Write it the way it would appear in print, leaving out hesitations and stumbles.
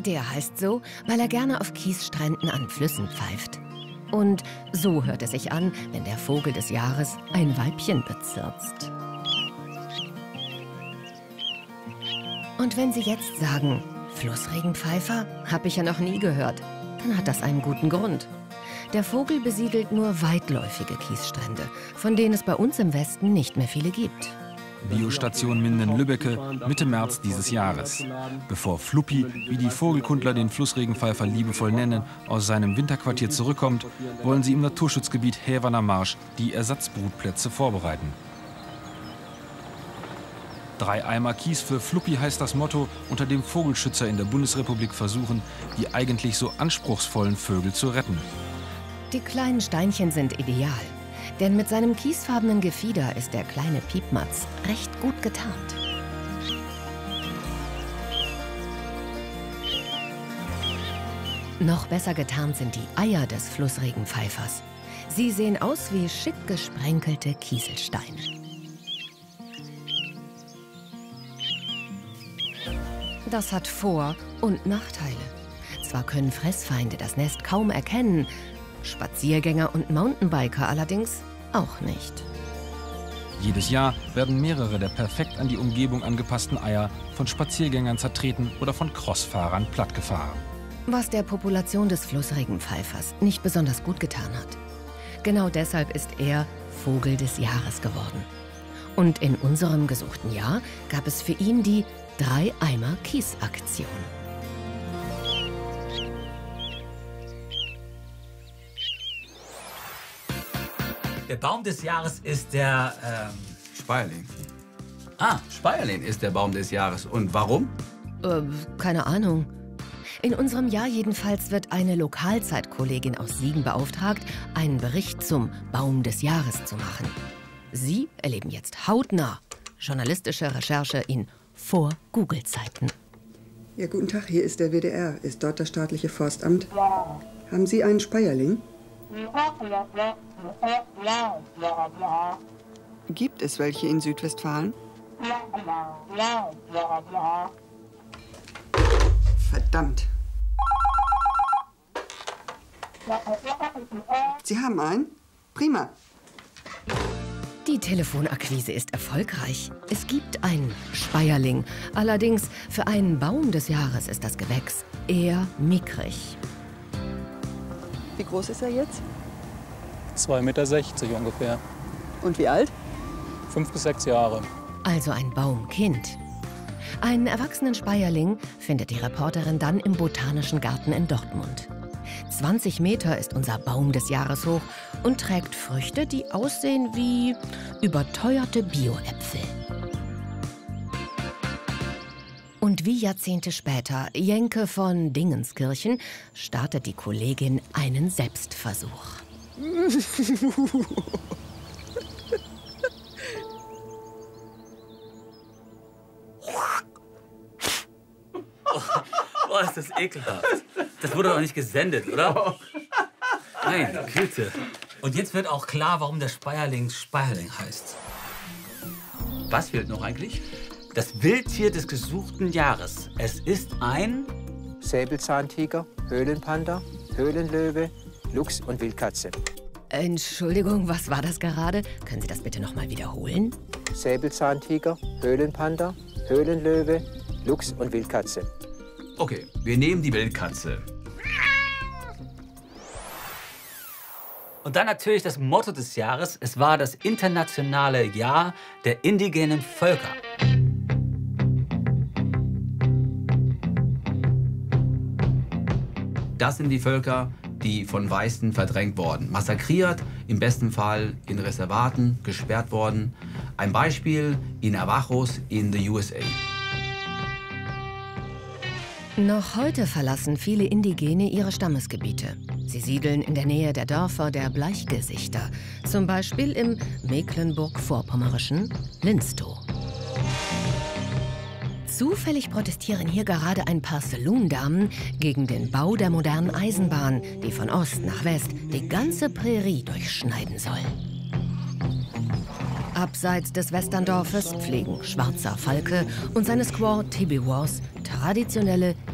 Der heißt so, weil er gerne auf Kiesstränden an Flüssen pfeift. Und so hört es sich an, wenn der Vogel des Jahres ein Weibchen bezirzt. Und wenn Sie jetzt sagen, Flussregenpfeifer, habe ich ja noch nie gehört, dann hat das einen guten Grund. Der Vogel besiedelt nur weitläufige Kiesstrände, von denen es bei uns im Westen nicht mehr viele gibt. Biostation Minden-Lübbecke, Mitte März dieses Jahres. Bevor Fluppi, wie die Vogelkundler den Flussregenpfeifer liebevoll nennen, aus seinem Winterquartier zurückkommt, wollen sie im Naturschutzgebiet Häverner Marsch die Ersatzbrutplätze vorbereiten. 3 Eimer Kies für Fluppi heißt das Motto, unter dem Vogelschützer in der Bundesrepublik versuchen, die eigentlich so anspruchsvollen Vögel zu retten. Die kleinen Steinchen sind ideal, denn mit seinem kiesfarbenen Gefieder ist der kleine Piepmatz recht gut getarnt. Noch besser getarnt sind die Eier des Flussregenpfeifers. Sie sehen aus wie schick gesprenkelte Kieselsteine. Das hat Vor- und Nachteile. Zwar können Fressfeinde das Nest kaum erkennen, Spaziergänger und Mountainbiker allerdings auch nicht. Jedes Jahr werden mehrere der perfekt an die Umgebung angepassten Eier von Spaziergängern zertreten oder von Crossfahrern plattgefahren. Was der Population des Flussregenpfeifers nicht besonders gut getan hat. Genau deshalb ist er Vogel des Jahres geworden. Und in unserem gesuchten Jahr gab es für ihn die 3 Eimer Kies-Aktion. Der Baum des Jahres ist der, Speierling. Ah, Speierling ist der Baum des Jahres. Und warum? Keine Ahnung. In unserem Jahr jedenfalls wird eine Lokalzeitkollegin aus Siegen beauftragt, einen Bericht zum Baum des Jahres zu machen. Sie erleben jetzt hautnah journalistische Recherche in Vor-Google-Zeiten. Ja, guten Tag, hier ist der WDR. Ist dort das staatliche Forstamt? Haben Sie einen Speierling? Gibt es welche in Südwestfalen? Verdammt. Sie haben einen? Prima. Die Telefonakquise ist erfolgreich. Es gibt einen Speierling. Allerdings für einen Baum des Jahres ist das Gewächs eher mickrig. Wie groß ist er jetzt? 2,60 Meter ungefähr. Und wie alt? 5 bis 6 Jahre. Also ein Baumkind. Einen erwachsenen Speierling findet die Reporterin dann im Botanischen Garten in Dortmund. 20 Meter ist unser Baum des Jahres hoch und trägt Früchte, die aussehen wie überteuerte Bio-Äpfel. Und wie Jahrzehnte später, Jenke von Dingenskirchen, startet die Kollegin einen Selbstversuch. boah, ist das ekelhaft. Das wurde doch nicht gesendet, oder? Meine Güte. Und jetzt wird auch klar, warum der Speierling Speierling heißt. Was fehlt noch eigentlich? Das Wildtier des gesuchten Jahres. Es ist ein... Säbelzahntiger, Höhlenpanda, Höhlenlöwe, Luchs und Wildkatze. Entschuldigung, was war das gerade? Können Sie das bitte noch mal wiederholen? Säbelzahntiger, Höhlenpanda, Höhlenlöwe, Luchs und Wildkatze. Okay, wir nehmen die Wildkatze. Und dann natürlich das Motto des Jahres. Es war das internationale Jahr der indigenen Völker. Das sind die Völker, die von Weißen verdrängt wurden. Massakriert, im besten Fall in Reservaten, gesperrt worden. Ein Beispiel in Navajos in the USA. Noch heute verlassen viele Indigene ihre Stammesgebiete. Sie siedeln in der Nähe der Dörfer der Bleichgesichter, zum Beispiel im mecklenburg-vorpommerischen Linstow. Zufällig protestieren hier gerade ein paar Saloon-Damen gegen den Bau der modernen Eisenbahn, die von Ost nach West die ganze Prärie durchschneiden soll. Abseits des Westerndorfes pflegen Schwarzer Falke und seine Squaw Tibiwars traditionelle